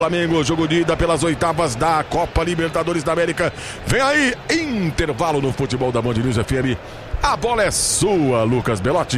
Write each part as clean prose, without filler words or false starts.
Flamengo, jogo de ida pelas oitavas da Copa Libertadores da América. Vem aí, intervalo no futebol da Band News FM. A bola é sua, Lucas Belotti.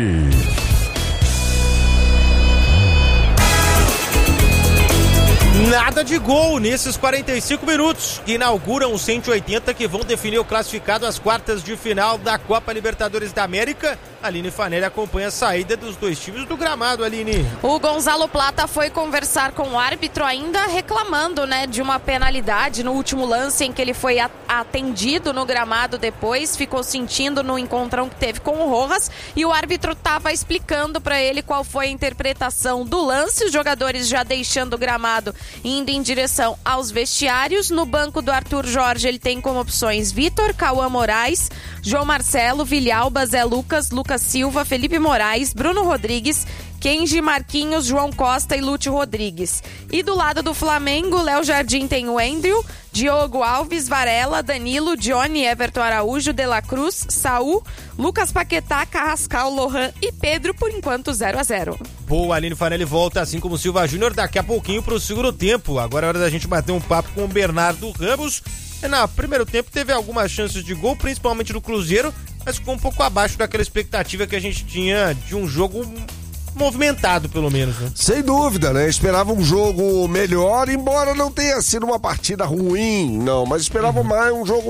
Nada de gol nesses 45 minutos que inauguram os 180 que vão definir o classificado às quartas de final da Copa Libertadores da América. Aline Fanelli acompanha a saída dos dois times do gramado, Aline. O Gonzalo Plata foi conversar com o árbitro ainda reclamando, de uma penalidade no último lance em que ele foi atendido no gramado depois, ficou sentindo no encontrão que teve com o Rojas e o árbitro estava explicando para ele qual foi a interpretação do lance, os jogadores já deixando o gramado indo em direção aos vestiários. No banco do Arthur Jorge ele tem como opções Vitor, Cauã Moraes, João Marcelo, Villalba, Zé Lucas, Lucas Silva, Felipe Moraes, Bruno Rodrigues, Kenji, Marquinhos, João Costa e Lúcio Rodrigues. E do lado do Flamengo, Léo Jardim tem o Andrew, Diogo Alves, Varela, Danilo, Johnny, Everton Araújo, De La Cruz, Saul, Lucas Paquetá, Carrascal, Lohan e Pedro, por enquanto 0-0. Boa, Aline Fanelli volta, assim como o Silva Júnior, daqui a pouquinho pro segundo tempo. Agora é hora da gente bater um papo com o Bernardo Ramos. No primeiro tempo teve algumas chances de gol, principalmente do Cruzeiro, mas ficou um pouco abaixo daquela expectativa que a gente tinha de um jogo movimentado, pelo menos, né? Sem dúvida, né? Esperava um jogo melhor, embora não tenha sido uma partida ruim, não, mas esperava um jogo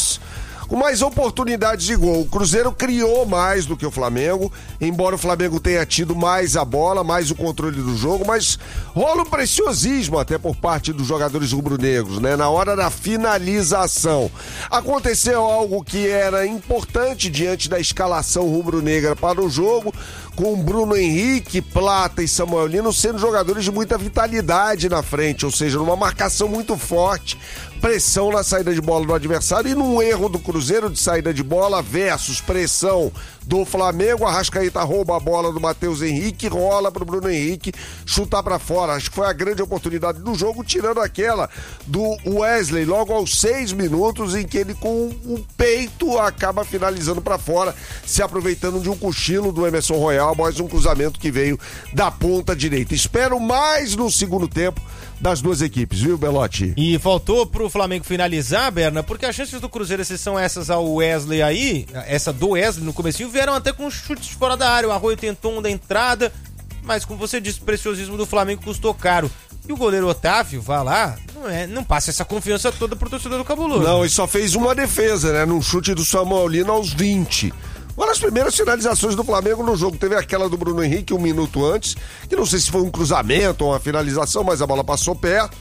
com mais oportunidades de gol. O Cruzeiro criou mais do que o Flamengo, embora o Flamengo tenha tido mais a bola, mais o controle do jogo, mas rola um preciosismo até por parte dos jogadores rubro-negros, né? Na hora da finalização. Aconteceu algo que era importante diante da escalação rubro-negra para o jogo, com Bruno Henrique, Plata e Samuel Lino sendo jogadores de muita vitalidade na frente, ou seja, numa marcação muito forte, pressão na saída de bola do adversário e num erro do Cruzeiro de saída de bola versus pressão do Flamengo. A Arrascaeta rouba a bola do Matheus Henrique, rola pro Bruno Henrique chutar pra fora. Acho que foi a grande oportunidade do jogo, tirando aquela do Wesley logo aos 6 minutos, em que ele com o peito acaba finalizando pra fora, se aproveitando de um cochilo do Emerson Royal, mais um cruzamento que veio da ponta direita. Espero mais no segundo tempo das duas equipes, viu, Belotti? E faltou pro Flamengo finalizar, Berna, porque as chances do Cruzeiro, se são essas ao Wesley aí, essa do Wesley no comecinho, vieram até com chutes fora da área. O Arroio tentou um da entrada, mas como você disse, o preciosismo do Flamengo custou caro. E o goleiro Otávio, vai lá, não passa essa confiança toda pro torcedor do Cabuloso. Não, e só fez uma defesa, né, num chute do Samuel Lino aos 20. Uma das primeiras finalizações do Flamengo no jogo, teve aquela do Bruno Henrique 1 minuto antes, que não sei se foi um cruzamento ou uma finalização, mas a bola passou perto,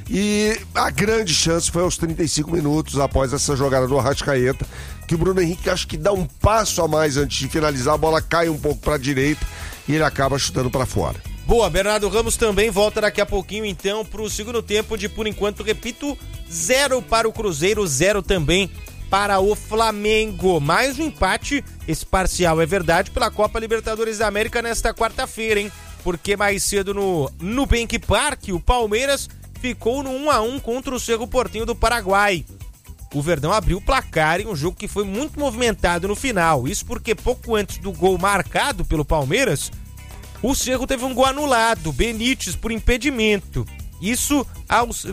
e a grande chance foi aos 35 minutos após essa jogada do Arrascaeta, que o Bruno Henrique acho que dá um passo a mais antes de finalizar, a bola cai um pouco para a direita e ele acaba chutando para fora. Boa, Bernardo Ramos também volta daqui a pouquinho então pro segundo tempo de, por enquanto, repito, 0 para o Cruzeiro, 0 também para o Flamengo. Mais um empate, esse parcial é verdade, pela Copa Libertadores da América nesta quarta-feira, hein? Porque mais cedo no Nubank Park, o Palmeiras ficou no 1-1 contra o Cerro Porteño do Paraguai. O Verdão abriu o placar em um jogo que foi muito movimentado no final. Isso porque pouco antes do gol marcado pelo Palmeiras, o Cerro teve um gol anulado, Benítez, por impedimento. Isso aos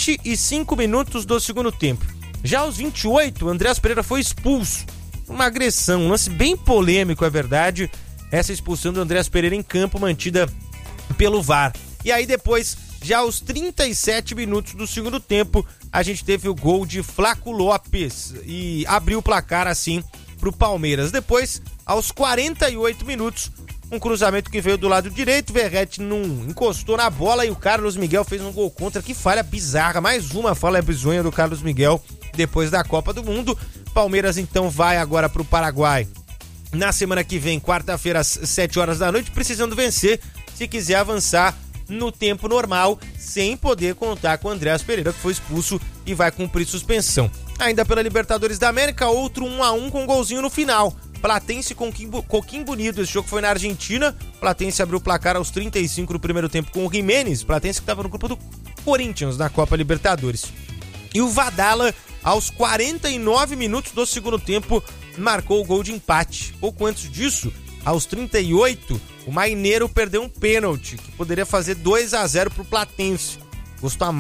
25 minutos do segundo tempo. Já aos 28, Andrés Pereira foi expulso. Uma agressão, um lance bem polêmico, é verdade. Essa expulsão do Andrés Pereira em campo, mantida pelo VAR. E aí depois, já aos 37 minutos do segundo tempo, a gente teve o gol de Flaco Lopes e abriu o placar assim pro Palmeiras. Depois, aos 48 minutos, um cruzamento que veio do lado direito, Verratti não encostou na bola e o Carlos Miguel fez um gol contra. Que falha bizarra, mais uma falha bizonha do Carlos Miguel depois da Copa do Mundo. Palmeiras então vai agora pro Paraguai na semana que vem, quarta-feira às 7 horas da noite, precisando vencer se quiser avançar no tempo normal, sem poder contar com o Andrés Pereira, que foi expulso e vai cumprir suspensão. Ainda pela Libertadores da América, outro 1-1 com um golzinho no final. Platense com Coquimbo Unido, esse jogo foi na Argentina. Platense abriu o placar aos 35 do primeiro tempo com o Jiménez, Platense que estava no grupo do Corinthians na Copa Libertadores. E o Vadala, aos 49 minutos do segundo tempo, marcou o gol de empate. Pouco antes disso, aos 38, o Maineiro perdeu um pênalti, que poderia fazer 2-0 pro Platense. Gostou